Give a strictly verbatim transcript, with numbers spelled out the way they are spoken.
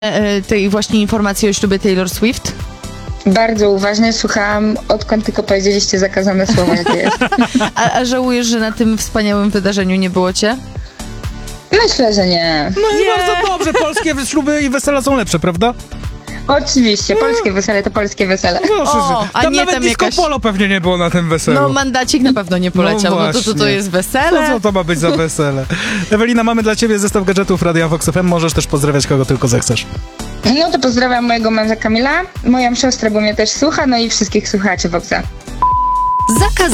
e, tej właśnie informacji o ślubie Taylor Swift? Bardzo uważnie słuchałam, odkąd tylko powiedzieliście zakazane słowa, jakie jest. A, a żałujesz, że na tym wspaniałym wydarzeniu nie było cię? Myślę, że nie. No i Nie. bardzo dobrze, polskie śluby i wesela są lepsze, prawda? Oczywiście, polskie wesele to polskie wesele. Proszę, O, że- a tam nie nawet tam disco jakaś- polo pewnie nie było na tym weselu. No mandacik na pewno nie poleciał, no, to, to to właśnie. jest No wesele. co to ma być za wesele? Ewelina, mamy dla ciebie zestaw gadżetów Radia Vox F M. Możesz też pozdrawiać kogo tylko zechcesz. No to pozdrawiam mojego męża Kamila, moją siostrę, bo mnie też słucha, no i wszystkich słuchaczy Voxa. Zakaz